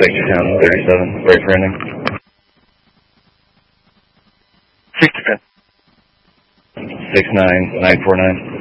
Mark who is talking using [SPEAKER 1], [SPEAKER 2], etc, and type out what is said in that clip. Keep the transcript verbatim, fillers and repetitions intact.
[SPEAKER 1] Vector Town thirty-seven, ready for ending.
[SPEAKER 2] sixty pin.
[SPEAKER 1] six nine nine four nine.